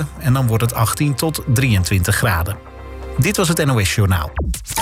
en dan wordt het 18 tot 23 graden. Dit was het NOS Journaal.